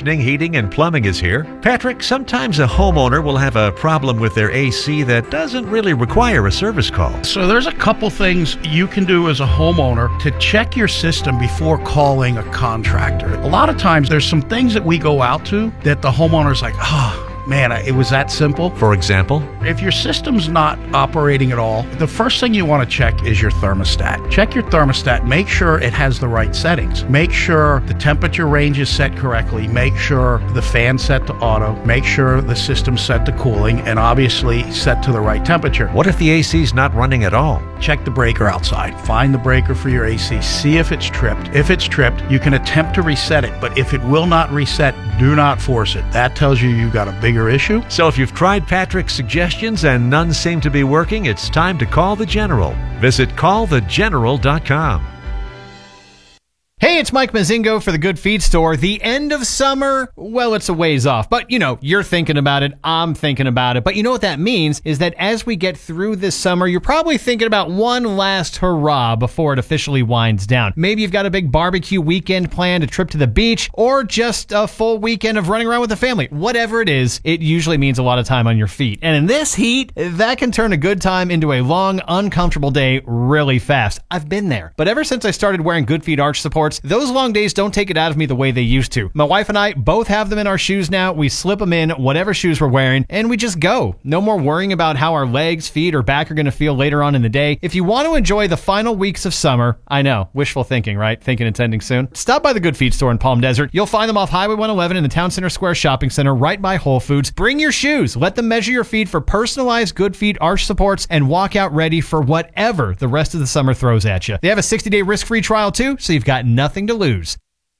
conditioning, heating, and plumbing is here. Patrick, sometimes a homeowner will have a problem with their AC that doesn't really require a service call. So there's a couple things you can do as a homeowner to check your system before calling a contractor. A lot of times there's some things that we go out to that the homeowner's like, man, it was that simple. For example, if your system's not operating at all, the first thing you want to check is your thermostat. Check your thermostat, make sure it has the right settings. Make sure the temperature range is set correctly. Make sure the fan's set to auto. Make sure the system's set to cooling and obviously set to the right temperature. what if the AC's not running at all? Check the breaker outside. Find the breaker for your AC. See if it's tripped. If it's tripped, you can attempt to reset it, but if it will not reset, do not force it. That tells you you've got a bigger issue. So if you've tried Patrick's suggestions and none seem to be working, it's time to call the General. Visit callthegeneral.com. Hey, it's Mike Mazingo for the Good Feed Store. The end of summer, well, it's a ways off. But, you're thinking about it. I'm thinking about it. But you know what that means is that as we get through this summer, you're probably thinking about one last hurrah before it officially winds down. Maybe you've got a big barbecue weekend planned, a trip to the beach, or just a full weekend of running around with the family. Whatever it is, it usually means a lot of time on your feet. And in this heat, that can turn a good time into a long, uncomfortable day really fast. I've been there. But ever since I started wearing Good Feet arch supports, those long days don't take it out of me the way they used to. My wife and I both have them in our shoes now. We slip them in whatever shoes we're wearing, and we just go. No more worrying about how our legs, feet, or back are going to feel later on in the day. If you want to enjoy the final weeks of summer, I know, wishful thinking, right? Thinking it's ending soon. Stop by the Good Feet Store in Palm Desert. You'll find them off Highway 111 in the Town Center Square Shopping Center right by Whole Foods. Bring your shoes. Let them measure your feet for personalized Good Feet arch supports and walk out ready for whatever the rest of the summer throws at you. They have a 60-day risk-free trial too, so you've got nothing to lose.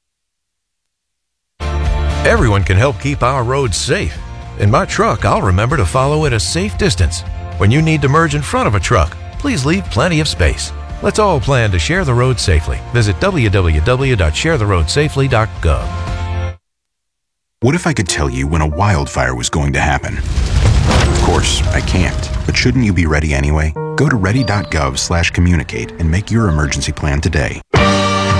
Everyone can help keep our roads safe. In my truck, I'll remember to follow at a safe distance. When you need to merge in front of a truck, please leave plenty of space. Let's all plan to share the road safely. Visit www.sharetheroadsafely.gov. What if I could tell you when a wildfire was going to happen? Of course, I can't. But shouldn't you be ready anyway? Go to ready.gov/communicate and make your emergency plan today.